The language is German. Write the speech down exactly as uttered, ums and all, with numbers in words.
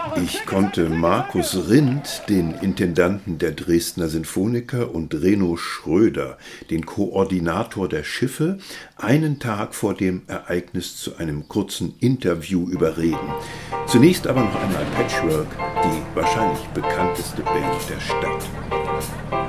Ich konnte Markus Rindt, den Intendanten der Dresdner Sinfoniker, und Reno Schröder, den Koordinator der Schiffe, einen Tag vor dem Ereignis zu einem kurzen Interview überreden. Zunächst aber noch einmal Patchwork, die wahrscheinlich bekannteste Band der Stadt.